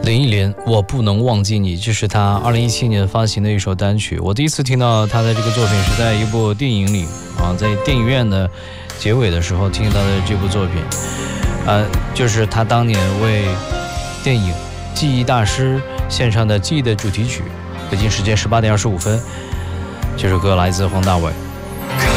林忆莲，我不能忘记你，这是他2017年发行的一首单曲。我第一次听到他的这个作品是在一部电影里啊，在电影院的结尾的时候听到的这部作品，就是他当年为电影《记忆大师》献唱的《记忆》的主题曲。北京时间18点25分，这首歌来自黄大炜。